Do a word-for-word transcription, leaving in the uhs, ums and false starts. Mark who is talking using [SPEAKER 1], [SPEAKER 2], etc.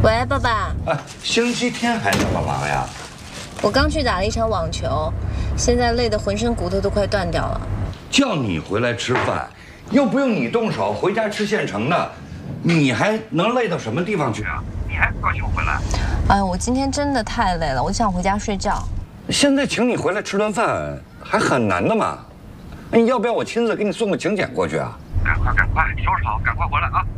[SPEAKER 1] 喂，爸爸。
[SPEAKER 2] 哎，星期天还那么忙呀？
[SPEAKER 1] 我刚去打了一场网球，现在累得浑身骨头都快断掉了。
[SPEAKER 2] 叫你回来吃饭，又不用你动手，回家吃现成的，你还能累到什么地方去啊？你还不高兴回来？
[SPEAKER 1] 哎，我今天真的太累了，我想回家睡觉。
[SPEAKER 2] 现在请你回来吃顿饭还很难的嘛？你要不要我亲自给你送个请柬过去啊？赶快赶快收拾好，赶快回来啊！